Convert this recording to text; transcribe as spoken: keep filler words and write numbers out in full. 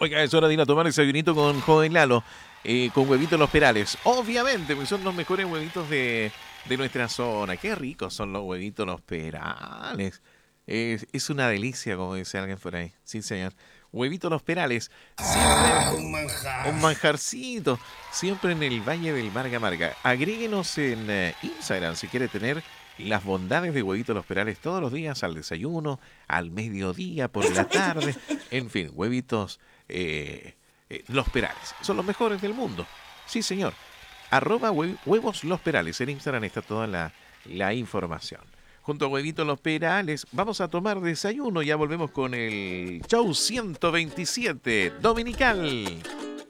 Oiga, es hora de ir a tomar desayunito con Joven Lalo, eh, con huevitos Los Perales. Obviamente, porque son los mejores huevitos de, de nuestra zona. Qué ricos son los huevitos Los Perales. Es, es una delicia, como dice alguien por ahí. Sí, señor. Huevitos Los Perales. Siempre Ah, un manjar. un manjarcito. Siempre en el Valle del Marga Marga. Agréguenos en eh, Instagram si quiere tener las bondades de huevitos Los Perales todos los días al desayuno, al mediodía, por la tarde. En fin, huevitos eh, eh, Los Perales. Son los mejores del mundo. Sí, señor. Arroba hue- huevos Los Perales. En Instagram está toda la, la información. Junto a Huevitos Los Perales, vamos a tomar desayuno. Ya volvemos con el show ciento veintisiete Dominical.